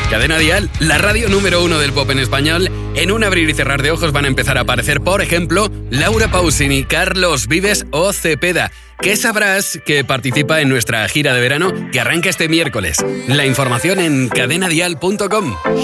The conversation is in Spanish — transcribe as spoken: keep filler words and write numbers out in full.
Cadena Dial, la radio número uno del pop en español. En un abrir y cerrar de ojos van a empezar a aparecer, por ejemplo, Laura Pausini, Carlos Vives o Cepeda, que sabrás que participa en nuestra gira de verano que arranca este miércoles. La información en cadena dial punto com.